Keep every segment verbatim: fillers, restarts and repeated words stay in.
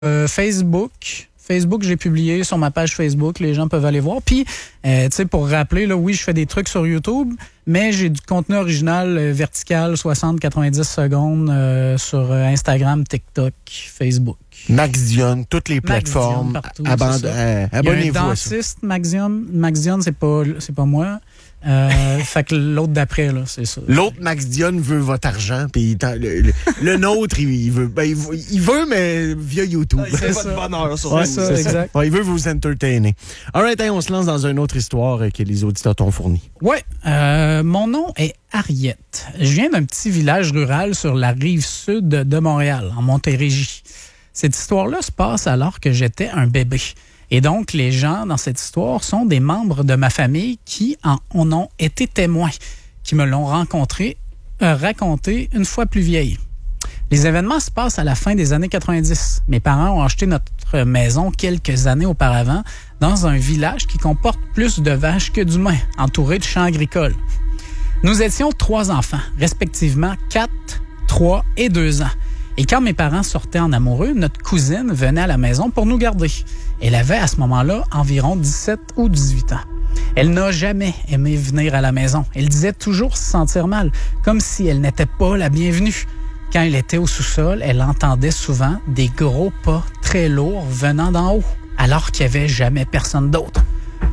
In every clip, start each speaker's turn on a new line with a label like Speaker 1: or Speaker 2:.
Speaker 1: Euh, Facebook. Facebook, j'ai publié sur ma page Facebook. Les gens peuvent aller voir. Puis, euh, tu sais, pour rappeler, là, oui, je fais des trucs sur YouTube, mais j'ai du contenu original euh, vertical, soixante à quatre-vingt-dix secondes euh, sur euh, Instagram, TikTok, Facebook.
Speaker 2: Max Dionne, toutes les plateformes.
Speaker 1: Max Dionne, partout,
Speaker 2: abande- euh, abonnez-vous.
Speaker 1: Il y a un dentiste, Max Dionne. Max Dionne, c'est pas, c'est pas moi. Euh, fait que l'autre d'après, là, c'est ça.
Speaker 2: L'autre, Max Dionne, veut votre argent, puis le, le, le nôtre, il, il veut, ben, il, veut, il veut, mais via YouTube.
Speaker 3: Ouais, c'est votre bonheur sur
Speaker 1: ouais,
Speaker 3: vous.
Speaker 1: ça,
Speaker 2: c'est
Speaker 1: exact.
Speaker 2: ça. Ouais, il veut vous entertainer. All right, hey, on se lance dans une autre histoire que les auditeurs t'ont fournie.
Speaker 1: Ouais, euh, mon nom est Ariette. Je viens d'un petit village rural sur la rive sud de Montréal, en Montérégie. Cette histoire-là se passe alors que j'étais un bébé. Et donc, les gens dans cette histoire sont des membres de ma famille qui en ont été témoins, qui me l'ont rencontré, euh, raconté une fois plus vieille. Les événements se passent à la fin des années quatre-vingt-dix. Mes parents ont acheté notre maison quelques années auparavant dans un village qui comporte plus de vaches que d'humains, entouré de champs agricoles. Nous étions trois enfants, respectivement quatre, trois et deux ans. Et quand mes parents sortaient en amoureux, notre cousine venait à la maison pour nous garder. Elle avait à ce moment-là environ dix-sept ou dix-huit ans. Elle n'a jamais aimé venir à la maison. Elle disait toujours se sentir mal, comme si elle n'était pas la bienvenue. Quand elle était au sous-sol, elle entendait souvent des gros pas très lourds venant d'en haut, alors qu'il n'y avait jamais personne d'autre.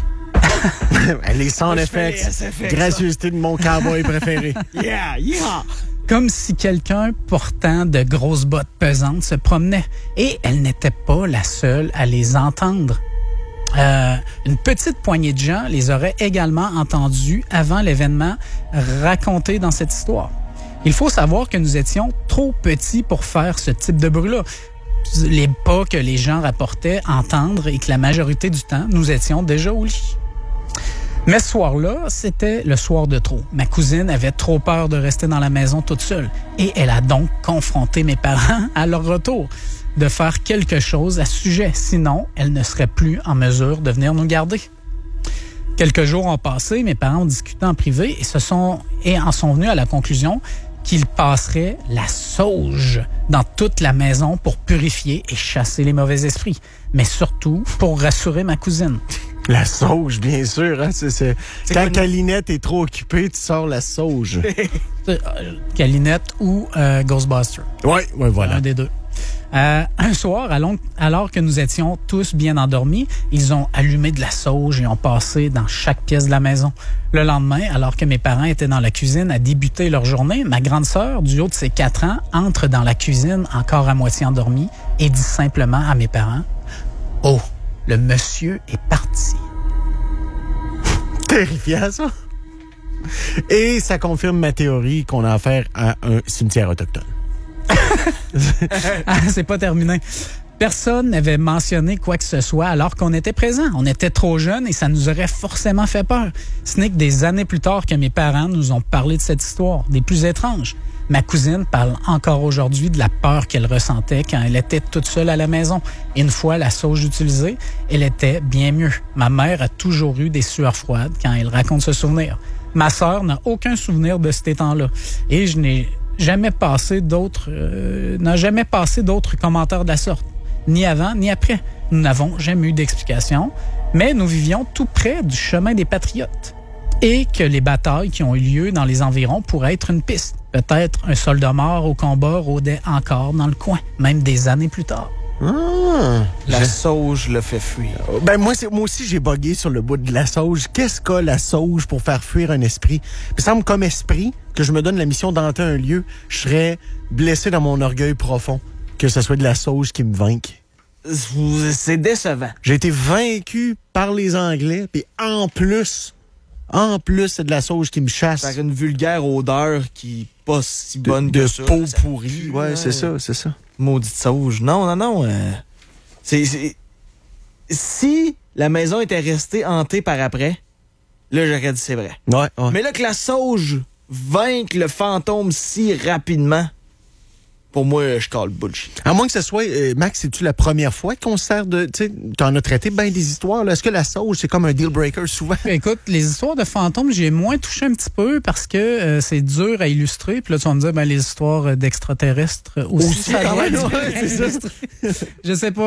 Speaker 2: Les sound effects, gracieuseté de mon cowboy préféré.
Speaker 3: Yeah, yeah!
Speaker 1: Comme si quelqu'un portant de grosses bottes pesantes se promenait. Et elle n'était pas la seule à les entendre. Euh, une petite poignée de gens les aurait également entendus avant l'événement raconté dans cette histoire. Il faut savoir que nous étions trop petits pour faire ce type de bruit-là. Les pas que les gens rapportaient entendre et que la majorité du temps, nous étions déjà au lit. Mais ce soir-là, c'était le soir de trop. Ma cousine avait trop peur de rester dans la maison toute seule et elle a donc confronté mes parents à leur retour de faire quelque chose à ce sujet. Sinon, elle ne serait plus en mesure de venir nous garder. Quelques jours ont passé, mes parents ont discuté en privé et, se sont, et en sont venus à la conclusion qu'ils passeraient la sauge dans toute la maison pour purifier et chasser les mauvais esprits, mais surtout pour rassurer ma cousine.
Speaker 2: La sauge, bien sûr. Hein? C'est, c'est...
Speaker 3: C'est
Speaker 2: Quand
Speaker 3: comme...
Speaker 2: Calinette est trop occupée, tu sors la sauge.
Speaker 1: Calinette ou euh, Ghostbuster.
Speaker 2: Oui, ouais, voilà.
Speaker 1: Un des deux. Euh, un soir, alors, alors que nous étions tous bien endormis, ils ont allumé de la sauge et ont passé dans chaque pièce de la maison. Le lendemain, alors que mes parents étaient dans la cuisine à débuter leur journée, ma grande sœur, du haut de ses quatre ans, entre dans la cuisine encore à moitié endormie et dit simplement à mes parents « Oh, le monsieur est parti. »
Speaker 2: Terrifiant, ça. Et ça confirme ma théorie qu'on a affaire à un cimetière autochtone.
Speaker 1: Ah, c'est pas terminé. Personne n'avait mentionné quoi que ce soit alors qu'on était présents. On était trop jeunes et ça nous aurait forcément fait peur. Ce n'est que des années plus tard que mes parents nous ont parlé de cette histoire, des plus étranges. Ma cousine parle encore aujourd'hui de la peur qu'elle ressentait quand elle était toute seule à la maison. Et une fois la sauge utilisée, elle était bien mieux. Ma mère a toujours eu des sueurs froides quand elle raconte ce souvenir. Ma sœur n'a aucun souvenir de cet temps-là. Et je n'ai jamais passé d'autres, euh, n'a jamais passé d'autres commentaires de la sorte. Ni avant, ni après. Nous n'avons jamais eu d'explication, mais nous vivions tout près du chemin des Patriotes. Et que les batailles qui ont eu lieu dans les environs pourraient être une piste. Peut-être un soldat mort au combat rôdait encore dans le coin, même des années plus tard.
Speaker 2: Ah,
Speaker 3: La
Speaker 2: je...
Speaker 3: sauge le fait fuir.
Speaker 2: Ben moi, c'est, moi aussi, j'ai bugué sur le bout de la sauge. Qu'est-ce qu'a la sauge pour faire fuir un esprit? Il me semble comme esprit que je me donne la mission d'hanter un lieu, je serais blessé dans mon orgueil profond. Que ce soit de la sauge qui me vainque.
Speaker 3: C'est décevant.
Speaker 2: J'ai été vaincu par les Anglais, puis en plus, en plus, c'est de la sauge qui me chasse.
Speaker 3: Par une vulgaire odeur qui est pas si bonne
Speaker 2: de,
Speaker 3: que
Speaker 2: de
Speaker 3: ça.
Speaker 2: peau
Speaker 3: Ça
Speaker 2: pourrie.
Speaker 3: pue,
Speaker 2: Ouais,
Speaker 3: là.
Speaker 2: c'est ça, c'est ça.
Speaker 3: Maudite sauge. Non, non, non. Euh, c'est, c'est... Si la maison était restée hantée par après, là, j'aurais dit c'est vrai.
Speaker 2: Ouais, ouais.
Speaker 3: Mais là que la sauge vainque le fantôme si rapidement, pour moi, je call bullshit.
Speaker 2: À moins que ce soit, euh, Max, c'est-tu la première fois qu'on sert de... Tu sais, t'en as traité bien des histoires. Là. Est-ce que la sauge, c'est comme un deal breaker souvent?
Speaker 1: Écoute, les histoires de fantômes, j'ai moins touché un petit peu parce que euh, c'est dur à illustrer. Puis là, tu vas me dire, ben, les histoires d'extraterrestres aussi,
Speaker 2: Aussi,
Speaker 1: ça doit
Speaker 2: quand
Speaker 1: être
Speaker 2: même,
Speaker 1: dur
Speaker 2: ouais,
Speaker 1: à
Speaker 2: c'est ça.
Speaker 1: illustrer. Je sais pas.